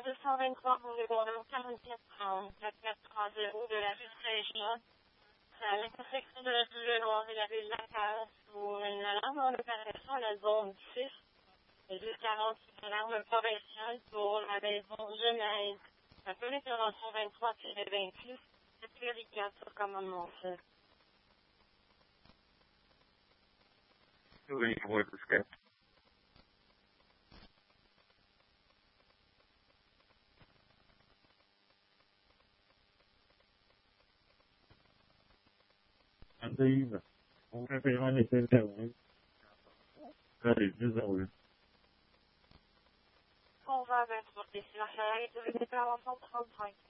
223 pour le bonhomme 4430, 4430 de la rue Saint-Jean. C'est à l'intersection de la rue Lenoir et la rue Lacasse pour une alarme en opération à la zone 6 et 240 une alarme provinciale pour la maison Genèse. Un peu l'intervention 23-26, catégorie 4 sur commandement fait. Oui, oui, parce que... Dave, on peut payer un effet intervenu. Allez, désolé. On va vers pour des sur la chaise, je vais faire l'enfant 35.